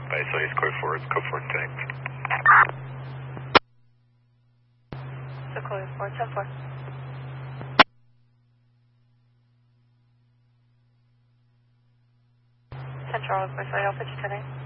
Base East, code 4, it's code 4 tank. So code 410-4. Central, Base Alpha 210.